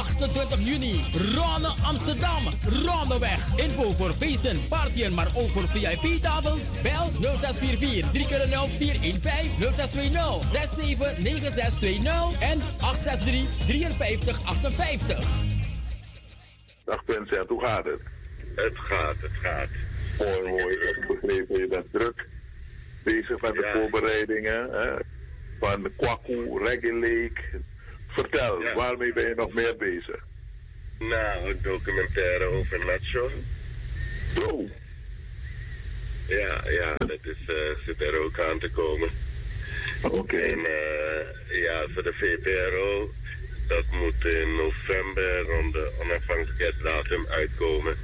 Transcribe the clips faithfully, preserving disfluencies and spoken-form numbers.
achtentwintig juni. Ronde Amsterdam. Rondeweg. Info voor feesten, partyen, maar ook voor V I P-tafels. Bel nul zes vier vier, drie nul vier een vijf, nul zes twee nul, zes zeven negen zes twee nul en acht zes drie, vierentachtig achtenvijftig. Dag Vincent, hoe gaat het? Het gaat, het gaat. Mooi, mooi. Ik heb begrepen, je bent druk bezig met de ja. voorbereidingen hè? Van de Kwaku, Reggae Lake. Vertel, ja. waarmee ben je nog meer bezig? Nou, een documentaire over Nacho. Zo. Ja, ja, dat is, uh, zit er ook aan te komen. Oké. Okay. En uh, ja, voor de V P R O, dat moet in november rond de onafhankelijkheidsdatum uitkomen.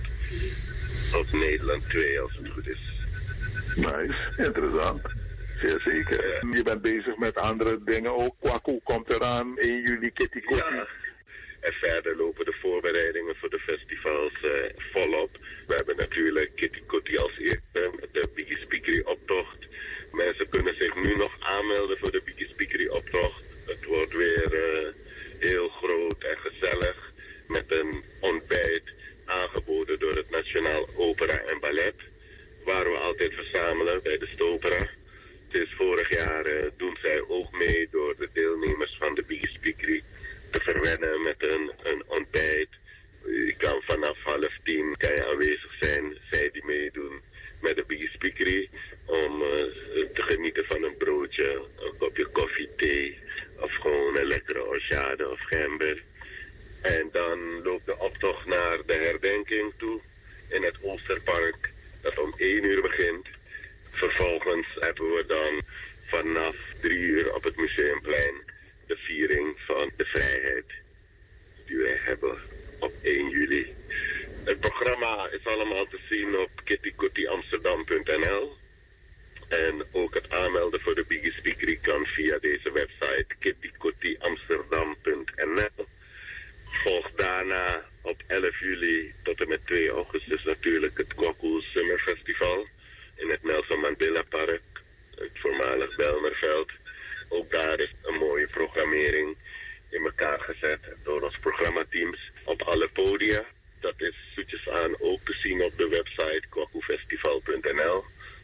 Op Nederland twee, als het goed is. Nice, interessant. Zeer zeker. Ja. Je bent bezig met andere dingen ook. Kwaku komt eraan, één juli, Kitty Kotti. Ja. En verder lopen de voorbereidingen voor de festivals uh, volop. We hebben natuurlijk Kitty Kotti als eerste met de Biggie Speakery optocht. Mensen kunnen zich nu nog aanmelden voor de Biggie Speakery optocht. Het wordt weer uh, heel groot en gezellig met een ontbijt aangeboden door het Nationaal Opera en Ballet. Waar we altijd verzamelen bij de Stopera. Het is vorig jaar uh, doen zij ook mee door de deelnemers van de Biggie Speakery te verwennen met een, een ontbijt. Je kan vanaf half tien kan je aanwezig zijn, zij die meedoen met de Biggie Speakery, om uh, te genieten van een broodje, een kopje koffie, thee of gewoon een lekkere orchade of gember. En dan loopt de optocht naar de herdenking toe in het Oosterpark, dat om één uur begint. Vervolgens hebben we dan vanaf drie uur op het Museumplein de viering van de vrijheid die wij hebben op één juli. Het programma is allemaal te zien op kitty kotti amsterdam punt n l. En ook het aanmelden voor de Biggie Speakery kan via deze website kitty kotti amsterdam punt n l. Volgt daarna op elf juli tot en met twee augustus natuurlijk het Kwaku Summer Festival in het Nelson Mandela Park, het voormalig Belmerveld. Ook daar is een mooie programmering in elkaar gezet door ons programmateams op alle podia. Dat is zoetjes aan ook te zien op de website kwaku festival punt n l.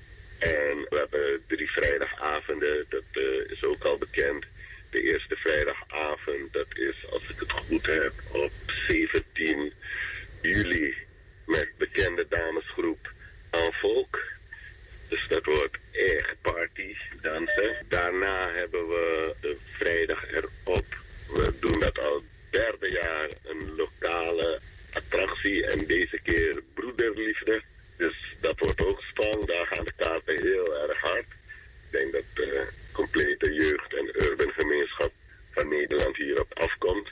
En we hebben drie vrijdagavonden, dat uh, is ook al bekend. De eerste vrijdagavond, dat is, als ik het goed heb, op zeventien juli met bekende damesgroep En Volk. Dus dat wordt echt party, dansen. Daarna hebben we de vrijdag erop. We doen dat al derde jaar, een lokale attractie en deze keer broederliefde. Dus dat wordt ook spannend, daar gaan de kaarten heel erg hard. Ik denk dat de complete jeugd- en urban gemeenschap van Nederland hierop afkomt.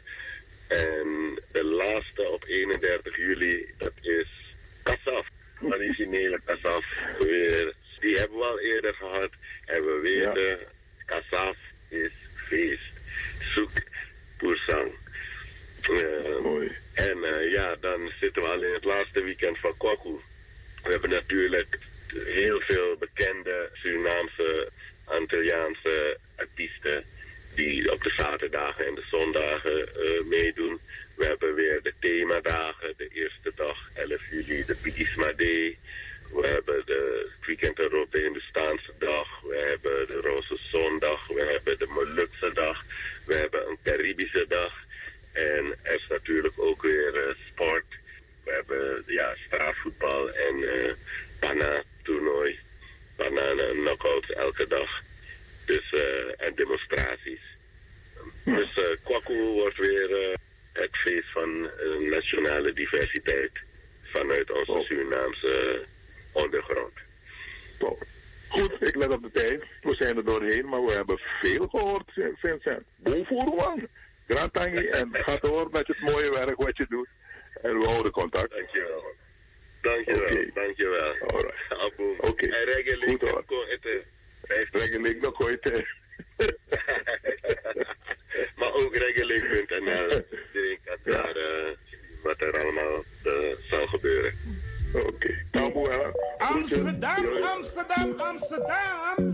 En de laatste op eenendertig juli, dat is Kasaf. Originele Kasaf. Weer, die hebben we al eerder gehad. En we weten, ja. Kasaf is feest. Zoek Poersang. Uh, Mooi. En uh, ja, dan zitten we al in het laatste weekend van Kwaku. We hebben natuurlijk heel veel bekende Surinaamse, Antilliaanse artiesten die op de zaterdagen en de zondagen uh, meedoen. We hebben weer de themadagen, de eerste dag, elf juli, de Bigisma Day. We hebben de het weekend erop de Hindustaanse dag. We hebben de Roze Zondag. We hebben de Molukse dag. We hebben een Caribische dag. En er is natuurlijk ook weer uh, sport. We hebben ja, straatvoetbal en uh, Pana-toernooi. Bananen, knockouts elke dag. Dus, uh, en demonstraties. Ja. Dus uh, Kwaku wordt weer uh, het feest van uh, nationale diversiteit vanuit onze oh. Surinaamse uh, ondergrond. Top. Goed, ik let op de tijd. We zijn er doorheen, maar we hebben veel gehoord, Vincent. Bovenvoerman, Grantangi, en ga door met het mooie werk wat je doet. En we houden contact. Dankjewel. Dankjewel, okay. Dankjewel. Alright. Oké. Okay. En regeling nog ooit. Regeling nog ooit. Maar ook regeling punt n l. Ik had daar uh, wat er allemaal uh, zal gebeuren. Oké. Okay. Amsterdam, Amsterdam, Amsterdam.